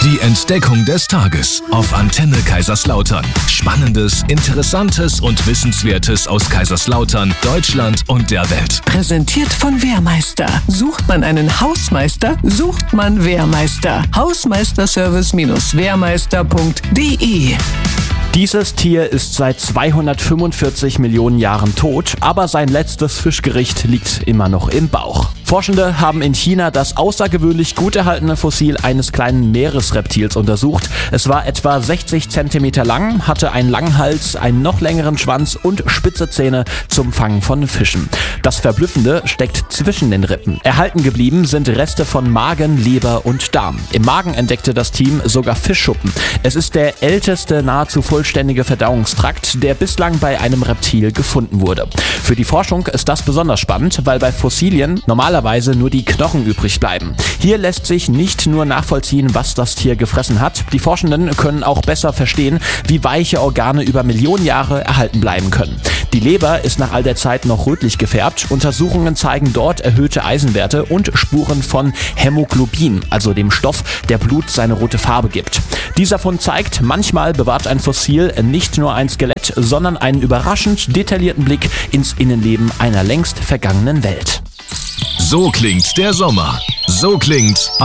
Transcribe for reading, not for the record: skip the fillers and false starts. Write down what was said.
Die Entdeckung des Tages auf Antenne Kaiserslautern. Spannendes, Interessantes und Wissenswertes aus Kaiserslautern, Deutschland und der Welt. Präsentiert von Wehrmeister. Sucht man einen Hausmeister, sucht man Wehrmeister. Hausmeisterservice-wehrmeister.de. Dieses Tier ist seit 245 Millionen Jahren tot, aber sein letztes Fischgericht liegt immer noch im Bauch. Forschende haben in China das außergewöhnlich gut erhaltene Fossil eines kleinen Meeresreptils untersucht. Es war etwa 60 Zentimeter lang, hatte einen langen Hals, einen noch längeren Schwanz und spitze Zähne zum Fangen von Fischen. Das Verblüffende steckt zwischen den Rippen. Erhalten geblieben sind Reste von Magen, Leber und Darm. Im Magen entdeckte das Team sogar Fischschuppen. Es ist der älteste, nahezu vollständige Verdauungstrakt, der bislang bei einem Reptil gefunden wurde. Für die Forschung ist das besonders spannend, weil bei Fossilien normalerweise nur die Knochen übrig bleiben. Hier lässt sich nicht nur nachvollziehen, was das Tier gefressen hat. Die Forschenden können auch besser verstehen, wie weiche Organe über Millionen Jahre erhalten bleiben können. Die Leber ist nach all der Zeit noch rötlich gefärbt. Untersuchungen zeigen dort erhöhte Eisenwerte und Spuren von Hämoglobin, also dem Stoff, der Blut seine rote Farbe gibt. Dieser Fund zeigt, manchmal bewahrt ein Fossil nicht nur ein Skelett, sondern einen überraschend detaillierten Blick ins Innenleben einer längst vergangenen Welt. So klingt der Sommer. So klingt